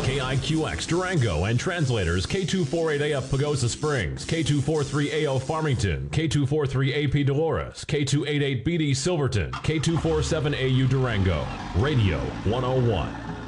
KIQX Durango and translators K248AF Pagosa Springs, K243AO Farmington, K243AP Dolores, K288BD Silverton, K247AU Durango. Radio 101.